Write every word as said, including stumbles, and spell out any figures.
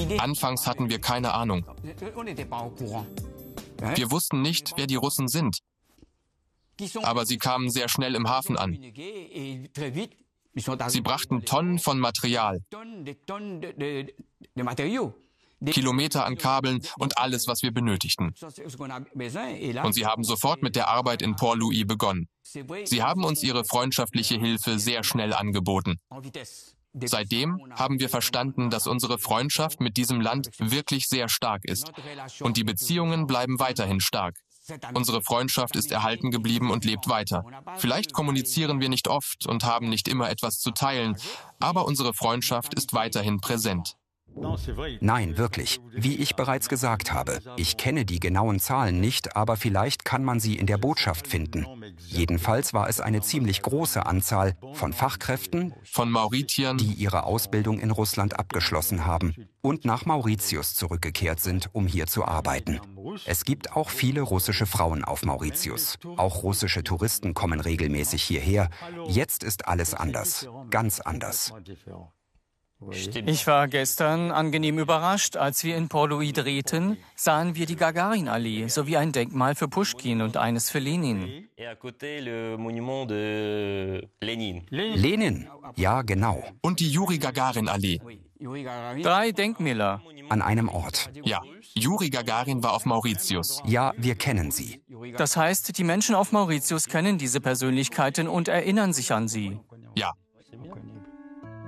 Anfangs hatten wir keine Ahnung. Wir wussten nicht, wer die Russen sind. Aber sie kamen sehr schnell im Hafen an. Sie brachten Tonnen von Material, Kilometer an Kabeln und alles, was wir benötigten. Und sie haben sofort mit der Arbeit in Port-Louis begonnen. Sie haben uns ihre freundschaftliche Hilfe sehr schnell angeboten. Seitdem haben wir verstanden, dass unsere Freundschaft mit diesem Land wirklich sehr stark ist. Und die Beziehungen bleiben weiterhin stark. Unsere Freundschaft ist erhalten geblieben und lebt weiter. Vielleicht kommunizieren wir nicht oft und haben nicht immer etwas zu teilen, aber unsere Freundschaft ist weiterhin präsent. Nein, wirklich. Wie ich bereits gesagt habe, ich kenne die genauen Zahlen nicht, aber vielleicht kann man sie in der Botschaft finden. Jedenfalls war es eine ziemlich große Anzahl von Fachkräften, von Mauritiern, die ihre Ausbildung in Russland abgeschlossen haben und nach Mauritius zurückgekehrt sind, um hier zu arbeiten. Es gibt auch viele russische Frauen auf Mauritius. Auch russische Touristen kommen regelmäßig hierher. Jetzt ist alles anders, ganz anders. Ich war gestern angenehm überrascht. Als wir in Port-Louis drehten, sahen wir die Gagarin-Allee sowie ein Denkmal für Puschkin und eines für Lenin. Lenin, ja genau. Und die Juri-Gagarin-Allee. Drei Denkmäler. An einem Ort. Ja, Juri Gagarin war auf Mauritius. Ja, wir kennen sie. Das heißt, die Menschen auf Mauritius kennen diese Persönlichkeiten und erinnern sich an sie. Ja.